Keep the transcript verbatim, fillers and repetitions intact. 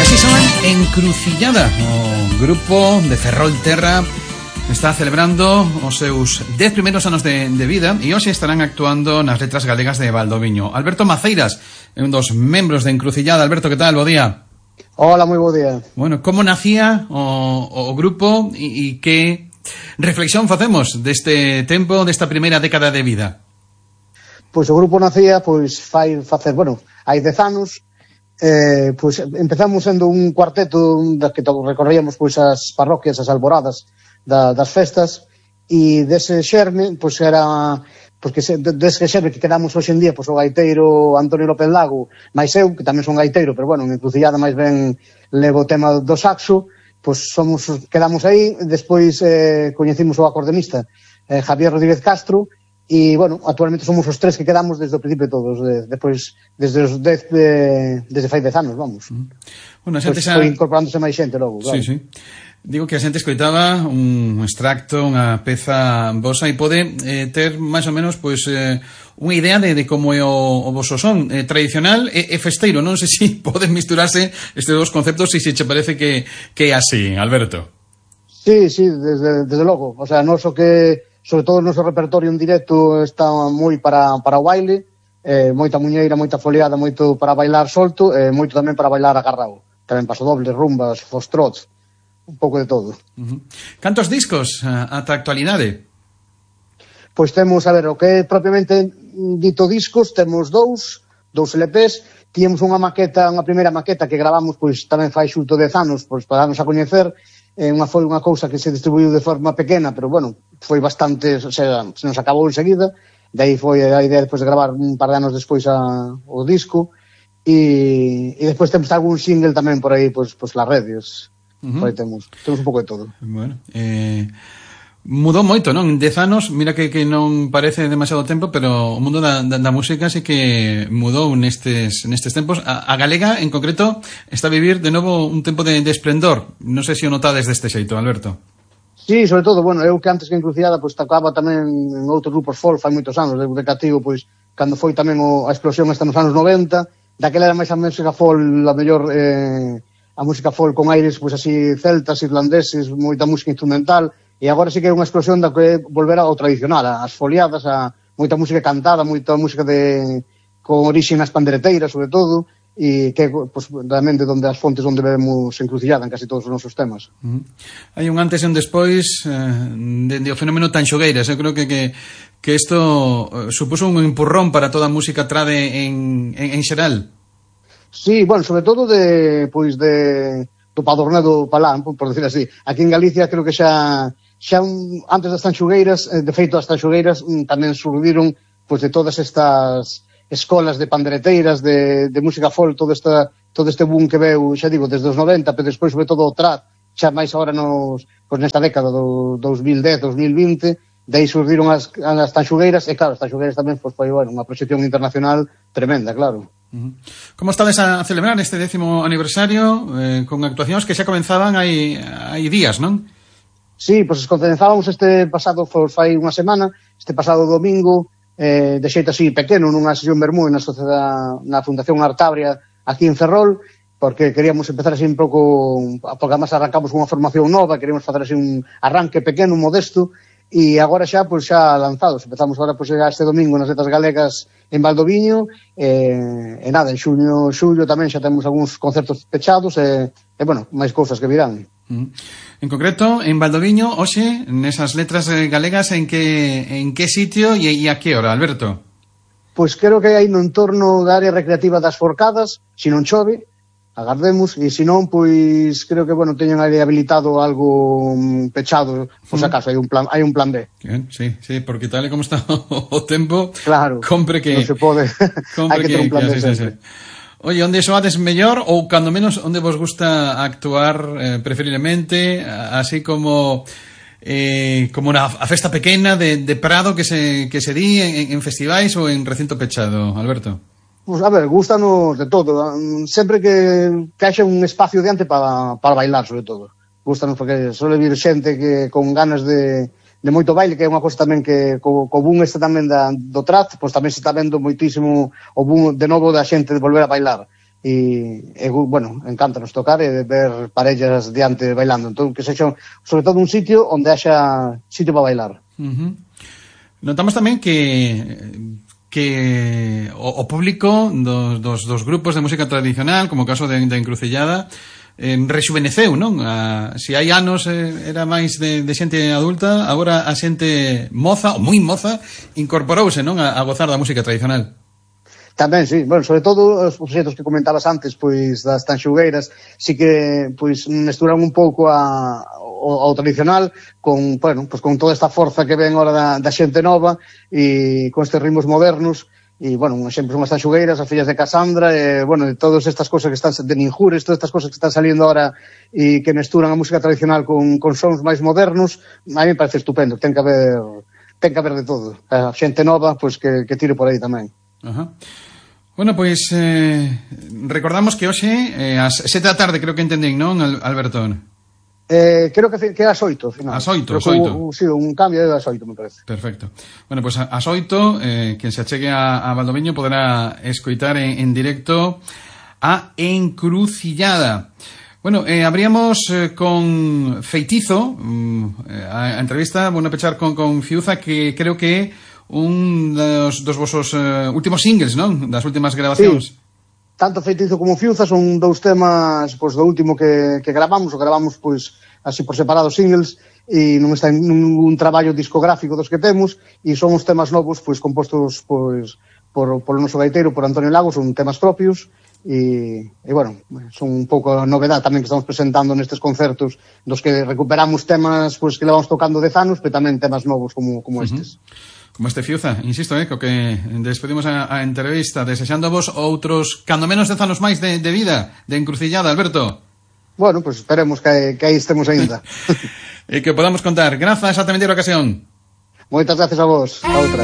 así son Encrucillada, o grupo de Ferrolterra está celebrando os seus dez primeiros anos de, de vida e hoxe estarán actuando nas Letras Galegas de Valdoviño. Alberto Maceiras é un dos membros de Encrucillada. Alberto, que tal? Bo día. Hola, moi bo día. Bueno, como nacía o, o grupo e, e que reflexión facemos deste tempo, desta primeira década de vida? Pois o grupo nacía, pois, fai facer, bueno, hai dez anos. Eh, pois empezamos sendo un cuarteto da que recorríamos pois as parroquias, as alboradas da, das festas, e dese xerme, pois era, pois que se, dese xerme que quedamos hoxe en día, pois o gaiteiro Antonio López Lago, máis eu, que tamén son gaiteiro, pero bueno, en Encrucillada máis ben levo o tema do saxo, pois somos, quedamos aí. Despois eh, coñecimos o acordeonista eh, Javier Rodríguez Castro, e, bueno, actualmente somos os tres que quedamos desde o principio todos, de, depois, desde os dez, de, desde fai dez anos, vamos. Bueno, pois xa... foi incorporándose máis xente logo, claro. Sí, sí. Digo que a xente escoitaba un extracto, unha peza vosa, e pode eh, ter máis ou menos, pois, eh, unha idea de, de como é o, o voso son, eh, tradicional e, e festeiro. Non sei se si poden misturarse estes dous conceptos e se che parece que, que é así, Alberto. Sí, sí, desde, desde logo. O sea, noso que, sobre todo o noso repertorio en directo está moi para, para o baile, eh, moita muñeira, moita foliada, moito para bailar solto, e eh, moito tamén para bailar agarrado. Tamén pasodobles, rumbas, fostrots, un pouco de todo. Uh-huh. Cantos discos ata a actualidade? Pois temos, a ver, o que é propiamente dito discos, temos dous, dous L Pes. Tíamos unha maqueta, unha primeira maqueta que gravamos, pois tamén fai xulto dez anos, pois para darnos a coñecer. Eh, unha foi unha cousa que se distribuiu de forma pequena, pero bueno, foi bastante, o sea, se nos acabou enseguida. De aí foi a idea despois de gravar un par de anos despois a, o disco, e, e despois temos algún single tamén por aí, pois, pois las redes. Uh-huh. Por aí temos, temos un pouco de todo. Bueno, eh... mudou moito, non? Dez anos, mira que, que non parece demasiado tempo, pero o mundo da, da, da música sí que mudou nestes, nestes tempos. A, a galega, en concreto, está a vivir de novo un tempo de, de esplendor. Non sei se o notades deste xeito, Alberto. Sí, sobre todo, bueno, eu que antes que Encrucillada, pois, tocaba tamén en outros grupos folk, fai moitos anos, de cativo, pois, cando foi tamén o, a explosión esta nos anos noventa, daquela era máis a música folk, a mellor, eh, a música folk con aires, pois, así, celtas, irlandeses, moita música instrumental. E agora sí que é unha explosión da que volver ao tradicional, as foliadas, a moita música cantada, moita música de con orixe nas pandereteiras, sobre todo, e que, pues, realmente, donde as fontes onde vemos Encrucillada en casi todos os nosos temas. Uh-huh. Hai un antes e un despois eh, de, de o fenómeno Tanxogueiras. Eu creo que que, que isto eh, supuso un empurrón para toda a música trade en, en, en xeral. Sí, bueno, sobre todo de, pois, de do Padornedo Palán, por decir así. Aquí en Galicia creo que xa xa un, antes das tanxugueiras, de feito as tanxugueiras tamén surdiron, pois, de todas estas escolas de pandereteiras, de, de música folk, todo, esta, todo este boom que veu, xa digo, desde os noventa, pero despois sobre todo o trad, xa máis agora nos, pois, nesta década do dos mil dez, dos mil vinte, de aí surdiron as, as tanxugueiras, e claro, as tanxugueiras tamén pois, foi, bueno, unha proxección internacional tremenda, claro. Uh-huh. Como estades a celebrar este décimo aniversario, eh, con actuacións que xa comenzaban hai, hai días, non? Sí, pois pues, comenzábamos este pasado, fai unha semana, este pasado domingo, eh, de xeito así pequeno, nunha sesión vermú na, sociedade, na Fundación Artabria, aquí en Ferrol, porque queríamos empezar así un pouco, porque además arrancamos unha formación nova, queríamos facer así un arranque pequeno, modesto, e agora xa, pois, xa lanzados. Empezamos agora, pois, este domingo nas Letras Galegas en Valdoviño, e, e nada, en xuño, xullo tamén xa temos algúns concertos pechados, e, e bueno, máis cousas que virán. Uh-huh. En concreto, en Valdoviño, hoxe, nesas Letras Galegas, en que, en que sitio e, e a que hora, Alberto? Pois creo que hai no entorno da área recreativa das Forcadas, se non chove, agardemos, e se non, pois creo que, bueno, teñen aí habilitado algo pechado, por se acaso, hai un plan, hai un plan B. Bien, sí, sí, porque tal e como está o tempo, claro, compre que... non se pode, hai que ter un plan B sempre. Oye, onde soades mellor ou, cando menos, onde vos gusta actuar eh, preferiblemente, así como eh, como na a festa pequena de, de Prado que se, que se di en, en festivais ou en recinto pechado, Alberto? Pues, a ver, gustanos de todo. Sempre que, que haxa un espacio diante para, para bailar, sobre todo. Gustanos porque suele vir xente que con ganas de, de moito baile, que é unha cosa tamén que co, co boom este tamén da, do trad, pois tamén se está vendo moitísimo o boom de novo da xente de volver a bailar. e, e bueno, encántanos tocar e ver parellas diante bailando, entón que sexa sobre todo un sitio onde haxa sitio para bailar. Uh-huh. Notamos tamén que que o, o público dos, dos, dos grupos de música tradicional, como o caso de, de Encrucillada, eh, rexuveneceu, non? A, si hai anos eh, era máis de, de xente adulta, agora a xente moza, ou moi moza, incorporouse, non? A, a gozar da música tradicional. Tamén, sí, bueno, sobre todo os proxectos que comentabas antes, pois das tanxugueiras, sí que pois mesturan un pouco a, ao, ao tradicional con, bueno, pois con toda esta forza que ven ahora da, da xente nova e con estes ritmos modernos. E, bueno, un exemplo son as tanxugueiras, as fillas de Casandra, e, bueno, de todas estas cosas que están, de Ninjures, todas estas cosas que están saliendo ahora e que mesturan a música tradicional con, con sons máis modernos, a mí me parece estupendo, ten que haber, ten que haber de todo. A xente nova, pois que, que tire por aí tamén. Ajá. Bueno, pois eh, recordamos que hoxe eh, ás sete da tarde, creo que entendín, non, Alberto? Eh, creo que, que é ás oito, final. Ás oito, ás oito. Sí, un cambio é ás oito, me parece. Perfecto. Bueno, pois pues, ás oito, eh, quen se achegue a, a Valdoviño poderá escoitar en, en directo a Encrucillada. Bueno, eh, abríamos eh, con Feitizo, mm, a, a entrevista, bueno, a pechar con, con Fiuza, que creo que é un dos, dos vosos uh, últimos singles, non? Das últimas grabacións. Sí. Tanto Feitizo como Fiuza son dous temas pois, do último que, que gravamos, o gravamos pois, así por separado singles e non está en ningún traballo discográfico dos que temos e son os temas novos pois compostos pois, por, por o noso gaiteiro, por Antonio Lagos, son temas propios e, e bueno, son un pouco a novedade tamén que estamos presentando nestes concertos dos que recuperamos temas pois, que levamos tocando dez anos, pero tamén temas novos como, como estes. Uh-huh. Como este Fiuza, insisto, eh, co que despedimos a, a entrevista desexando vos outros, cando menos dez anos máis de, de vida, de Encrucillada, Alberto. Bueno, pues esperemos que, que aí estemos ainda. E que podamos contar. Grazas, ata a vindeira ocasión. Moitas gracias a vos. A outra.